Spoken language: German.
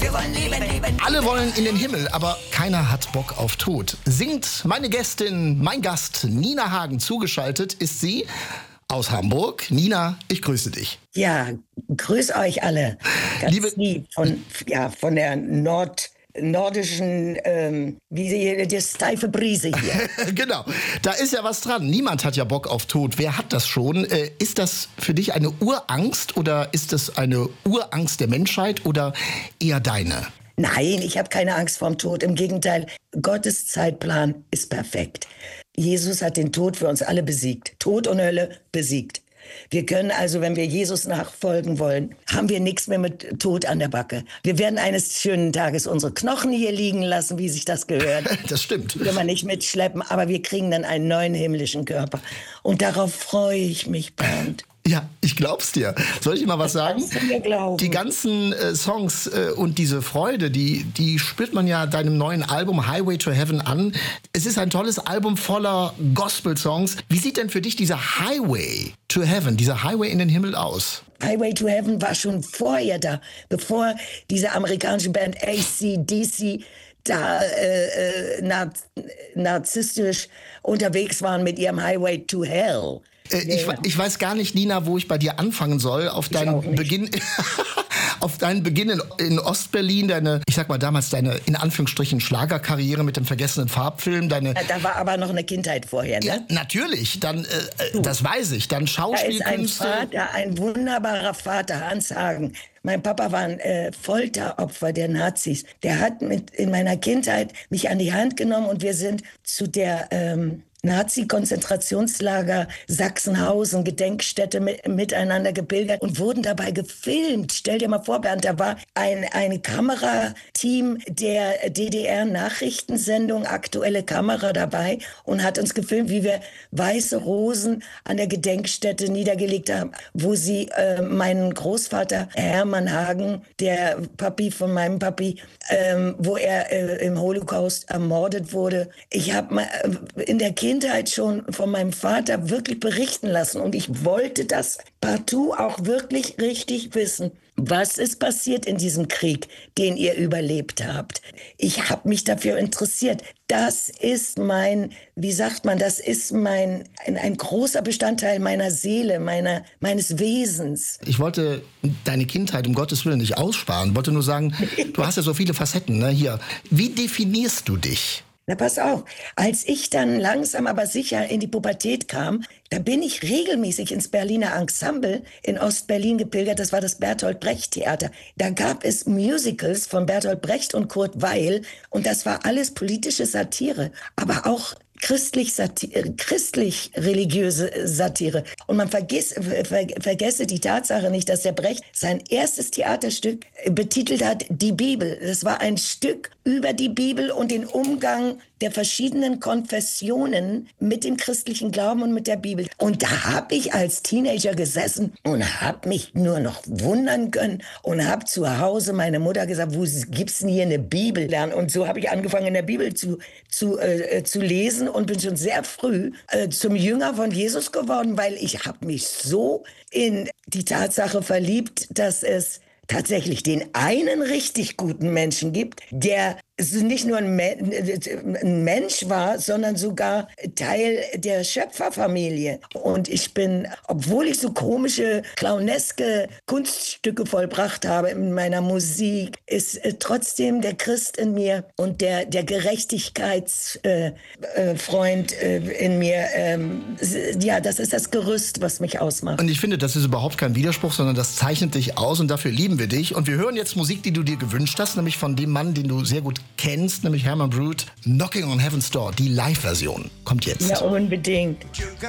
Wir wollen leben, leben. Alle wollen in den Himmel, aber keiner hat Bock auf Tod. Singt meine Gästin, mein Gast Nina Hagen. Zugeschaltet ist sie aus Hamburg. Nina, ich grüße dich. Ja, grüß euch alle. Ganz lieb von der nordischen, die steife Brise hier. Genau, da ist ja was dran. Niemand hat ja Bock auf Tod. Wer hat das schon? Ist das für dich eine Urangst oder ist das eine Urangst der Menschheit oder eher deine? Nein, ich habe keine Angst vorm Tod. Im Gegenteil, Gottes Zeitplan ist perfekt. Jesus hat den Tod für uns alle besiegt. Tod und Hölle besiegt. Wir können also, wenn wir Jesus nachfolgen wollen, haben wir nichts mehr mit Tod an der Backe. Wir werden eines schönen Tages unsere Knochen hier liegen lassen, wie sich das gehört. Das stimmt. Die können wir nicht mitschleppen, aber wir kriegen dann einen neuen himmlischen Körper. Und darauf freue ich mich, Bernd. Ja, ich glaub's dir. Soll ich mal was sagen? Kannst du mir glauben? Die ganzen Songs und diese Freude, die spürt man ja deinem neuen Album Highway to Heaven an. Es ist ein tolles Album voller Gospel-Songs. Wie sieht denn für dich dieser Highway to Heaven, dieser Highway in den Himmel aus? Highway to Heaven war schon vorher da, bevor diese amerikanische Band AC/DC da narzisstisch unterwegs waren mit ihrem Highway to Hell. Ich weiß gar nicht, Nina, wo ich bei dir anfangen soll. Auf deinen Beginn in Ostberlin, deine in Anführungsstrichen Schlagerkarriere mit dem vergessenen Farbfilm. Da war aber noch eine Kindheit vorher, ne? Ja, natürlich, dann, das weiß ich. Dann Schauspielkünste. Da ist ein wunderbarer Vater, Hans Hagen. Mein Papa war ein Folteropfer der Nazis. Der hat in meiner Kindheit mich an die Hand genommen und wir sind zu der Nazi-Konzentrationslager Sachsenhausen, Gedenkstätte miteinander gepilgert und wurden dabei gefilmt. Stell dir mal vor, Bernd, da war ein Kamerateam der DDR-Nachrichtensendung Aktuelle Kamera dabei und hat uns gefilmt, wie wir weiße Rosen an der Gedenkstätte niedergelegt haben, wo sie meinen Großvater Hermann Hagen, der Papi von meinem Papi, wo er im Holocaust ermordet wurde. Ich habe in der Kindheit schon von meinem Vater wirklich berichten lassen und ich wollte das partout auch wirklich richtig wissen. Was ist passiert in diesem Krieg, den ihr überlebt habt? Ich habe mich dafür interessiert. Das ist ein großer Bestandteil meiner Seele, meines Wesens. Ich wollte deine Kindheit um Gottes Willen nicht aussparen, wollte nur sagen, du hast ja so viele Facetten, ne? Hier, wie definierst du dich? Na, pass auf, als ich dann langsam aber sicher in die Pubertät kam, da bin ich regelmäßig ins Berliner Ensemble in Ostberlin gepilgert. Das war das Bertolt Brecht Theater. Da gab es Musicals von Bertolt Brecht und Kurt Weill und das war alles politische Satire, aber auch christlich-religiöse Satire. Und man vergesse die Tatsache nicht, dass der Brecht sein erstes Theaterstück betitelt hat, Die Bibel. Das war ein Stück über die Bibel und den Umgang der verschiedenen Konfessionen mit dem christlichen Glauben und mit der Bibel. Und da habe ich als Teenager gesessen und habe mich nur noch wundern können und habe zu Hause meine Mutter gesagt, wo gibt's denn hier eine Bibel lernen? Und so habe ich angefangen, in der Bibel zu lesen und bin schon sehr früh zum Jünger von Jesus geworden, weil ich habe mich so in die Tatsache verliebt, dass es tatsächlich den einen richtig guten Menschen gibt, der nicht nur ein Mensch war, sondern sogar Teil der Schöpferfamilie. Und ich bin, obwohl ich so komische, clowneske Kunststücke vollbracht habe in meiner Musik, ist trotzdem der Christ in mir und der Gerechtigkeitsfreund in mir. Ja, das ist das Gerüst, was mich ausmacht. Und ich finde, das ist überhaupt kein Widerspruch, sondern das zeichnet dich aus und dafür lieben wir dich. Und wir hören jetzt Musik, die du dir gewünscht hast, nämlich von dem Mann, den du sehr gut kennst, nämlich Herman Brood, Knocking on Heaven's Door, die Live-Version. Kommt jetzt. Ja, unbedingt.